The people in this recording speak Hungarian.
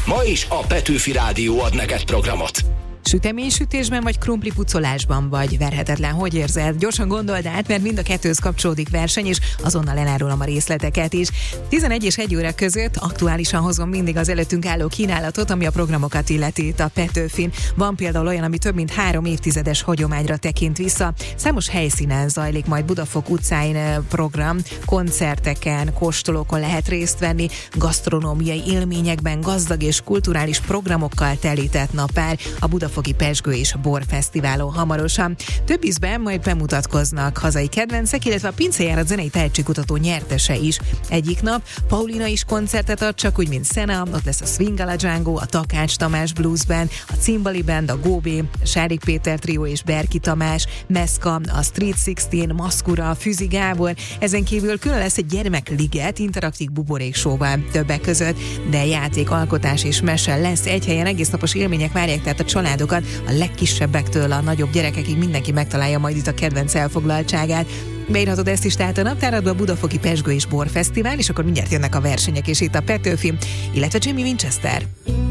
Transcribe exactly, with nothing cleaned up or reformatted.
Ma is a Petőfi Rádió ad neked programot. Süteménysütésben vagy krumpli pucolásban vagy? Verhetetlen, hogy érzed? Gyorsan gondold át, mert mind a kettőhöz kapcsolódik verseny, és azonnal elárulom a részleteket is. tizenegy és egy óra között aktuálisan hozom mindig az előttünk álló kínálatot, ami a programokat illeti itt a Petőfin. Van például olyan, ami több mint három évtizedes hagyományra tekint vissza. Számos helyszínen zajlik majd Budafok utcáin program, koncerteken, kóstolókon lehet részt venni, gasztronómiai élményekben gazdag és kulturális programokkal telített napár a Budafok Fogi Pezsgő és Borfesztiválon hamarosan. Több ízben majd bemutatkoznak hazai kedvencek, illetve a Pincejárat zenei tehetségkutató nyertese is. Egyik nap Paulina is koncertet ad, csak úgy, mint Szena, ott lesz a Swingala Django, a Takács Tamás Blues Band, a Cimbali Band, a Góbé, a Sárik Péter Trio és Berki Tamás, Meszka, a Street tizenhat, Maszkura, a Füzi Gábor, ezen kívül külön lesz egy gyermekliget interaktív buboréksóval többek között, de játék, alkotás és mese lesz egy helyen, egész napos élmények várják, tehát a családokat, a legkisebbektől a nagyobb gyerekekig mindenki megtalálja majd itt a kedvenc elfoglaltságát. Beírhatod ezt is tehát a naptáradba, a Budafoki Pezsgő és Borfesztivál, és akkor mindjárt jönnek a versenyek, és itt a Petőfi, illetve Jamie Winchester.